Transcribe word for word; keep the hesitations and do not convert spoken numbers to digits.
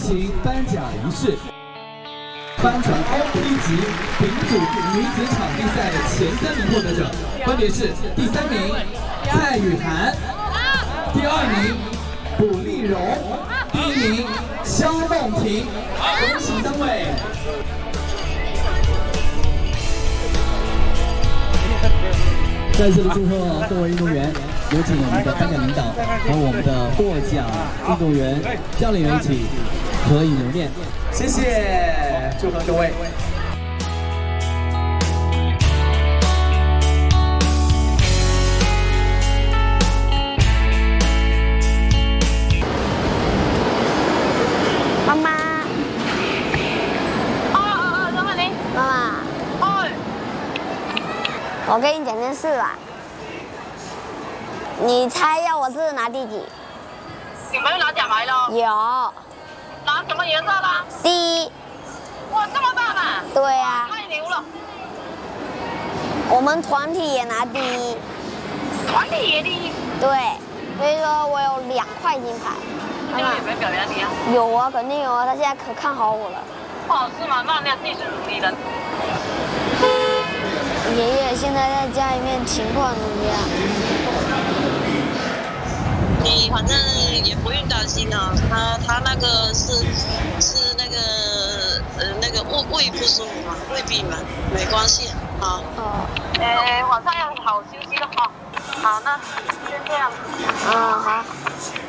行颁奖仪式。颁奖 F 一级丙组女子场地赛前三名获得者分别是：第三名蔡雨涵，第二名卜丽蓉，第一名肖梦婷。恭喜三位！ 再次的祝贺各位运动员，有请我们的颁奖领导和我们的获奖运动员、教练员一起合影留念。谢谢，祝贺各位。 妈妈。哦哦哦，张曼玲。妈妈。 我跟你讲件事吧，你猜要我这次拿第几？ 有没有拿奖牌了？ 有。 拿什么颜色的？ 第一。 哇，这么大呢？ 对啊。 太牛了！ 我们团体也拿第一。 团体也第一。 对，所以说我有两块金牌。 那个有没有表扬你啊？ 有啊，肯定有啊，他现在可看好我了。 哦，是吗？那那继续努力了。 爷爷现在在家里面情况怎么样？ 你反正也不用担心啊，他他那个是是那个呃那个胃胃不舒服嘛，胃病嘛，没关系啊。 哦。 呃，晚上要好好休息了哈。好，那先这样。 啊好。